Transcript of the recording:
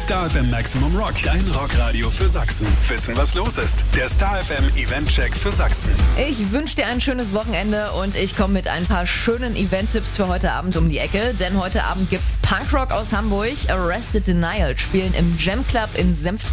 Star FM Maximum Rock, dein Rockradio für Sachsen. Wissen, was los ist? Der Star FM Eventcheck für Sachsen. Ich wünsche dir ein schönes Wochenende und ich komme mit ein paar schönen Event-Tipps für heute Abend um die Ecke. Denn heute Abend gibt's Punkrock aus Hamburg. Arrested Denial spielen im Jam Club in Senf.